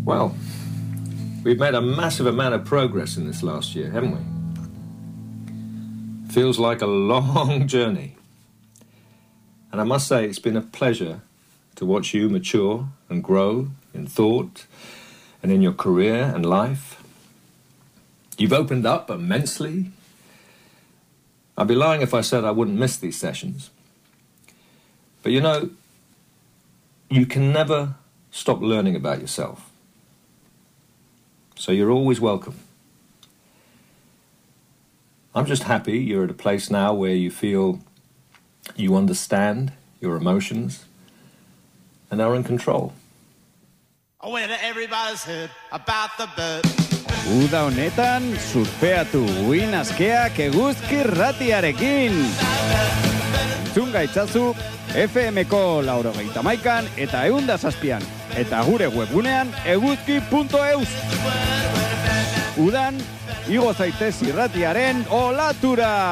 Well, we've made a massive amount of progress in this last year, haven't we? Feels like a long journey. And I must say it's been a pleasure to watch you mature and grow in thought and in your career and life. You've opened up immensely. I'd be lying if I said I wouldn't miss these sessions. But you know, you can never stop learning about yourself. So you're always welcome. I'm just happy you're at a place now where you feel you understand your emotions and are in control. When everybody's heard about the bird. Uda honetan, surfeatu uin askeak eguzki ratiarekin. Entzun gaitzazu, FM-ko 89 eta 107an, eta gure webgunean eguzki.eus. Udan, igo zaitez irratiaren olatura!